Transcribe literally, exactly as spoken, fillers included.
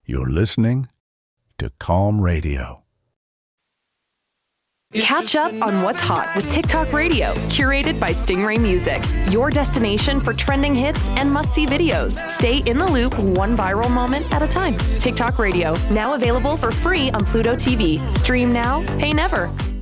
You're listening to Calm Radio. Catch up on what's hot with TikTok Radio, curated by Stingray Music, your destination for trending hits and must-see videos. Stay in the loop, one viral moment at a time. TikTok Radio, now available for free on Pluto T V. Stream now, pay never.